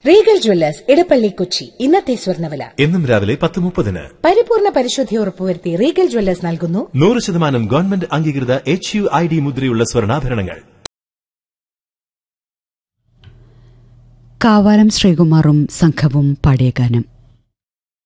Regal Jewellers Edappally Kochi. ഇന്നത്തെ സ്വർണ്ണവില എന്നും രാവിലെ 10:30. പരിപൂർണ പരിശുദ്ധി ഉറപ്പുവരുത്തി റീഗൽ ജ്വല്ലേഴ്സ് നൽകുന്നു 100% ഗവൺമെന്റ് അംഗീകൃത HUID മുദ്രയുള്ള സ്വർണ്ണാഭരണങ്ങൾ. കാവാലം ശ്രീകുമാറും സംഘവും പാടിയ ഗാനം.